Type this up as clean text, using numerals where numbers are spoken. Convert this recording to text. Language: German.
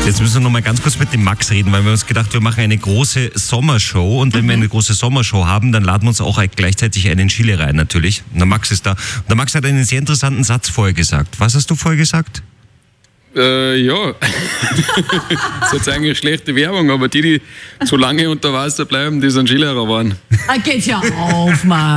Jetzt müssen wir noch mal ganz kurz mit dem Max reden, weil wir uns gedacht, wir machen eine große Sommershow und wenn wir eine große Sommershow haben, dann laden wir uns auch gleichzeitig einen Chile rein natürlich. Und der Max ist da. Und der Max hat einen sehr interessanten Satz vorher gesagt. Was hast du vorher gesagt? Ja, das ist jetzt eigentlich schlechte Werbung, aber die zu lange unter Wasser bleiben, die sind Skilehrer waren. Geht ja auf, Mann.